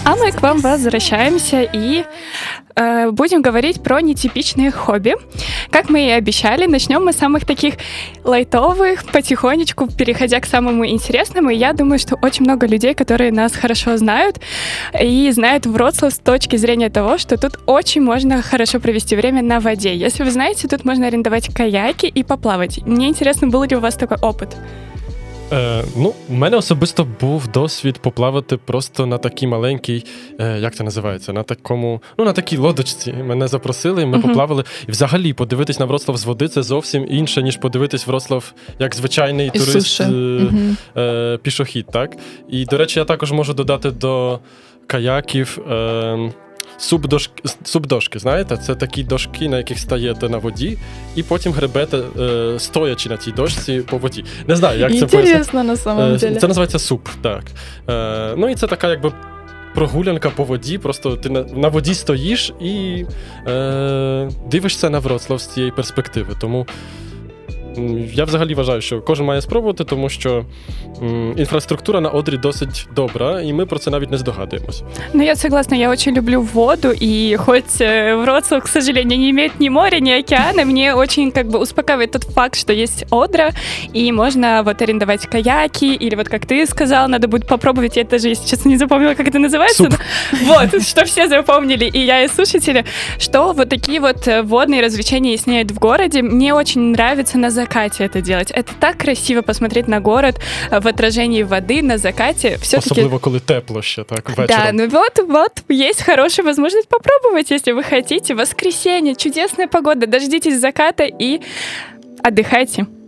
А мы к вам возвращаемся и будем говорить про нетипичные хобби. Как мы и обещали, начнем мы с самых таких лайтовых, потихонечку переходя к самому интересному. И я думаю, что очень много людей, которые нас хорошо знают, и знают Вроцлав с точки зрения того, что тут очень можно хорошо провести время на воде. Если вы знаете, тут можно арендовать каяки и поплавать. Мне интересно, был ли у вас такой опыт? У мене особисто був досвід поплавати просто на такій маленькій, як це називається, на такій лодочці. Мене запросили, ми поплавали. І взагалі подивитись на Вроцлав з води – це зовсім інше, ніж подивитись Вроцлав як звичайний турист, пішохід, так? І, до речі, я також можу додати до каяків субдошки, знаєте? Це такі дошки, на яких стаєте на воді, і потім гребете, стоячи на тій дошці по воді. Не знаю, як це пояснити. Інтересно, на самом деле. Це називається суп, так. І це така, якби, прогулянка по воді, просто ти на воді стоїш і дивишся на Вроцлав з цієї перспективи. Тому я взагалі вважаю, що кожен має спробувати, тому що инфраструктура на Одрі досить добра, и мы про це навіть не здогадуємося. Я согласна, я очень люблю воду, и хоть Вроцлав, к сожалению, не имеет ни моря, ни океана, мне очень успокаивает тот факт, что есть Одра, и можно арендовать каяки, или как ты сказал, надо будет попробовать, я даже, если честно, не запомнила, как это называется. Что все запомнили, и я, и слушатели, что такие водные развлечения яснеют в городе. Мне очень нравится на закате это делать. Это так красиво посмотреть на город в отражении воды на закате. Все-таки... Особливо, коли тепло ще, так, вечером. Да, есть хорошая возможность попробовать, если вы хотите. Воскресенье, чудесная погода, дождитесь заката и отдыхайте.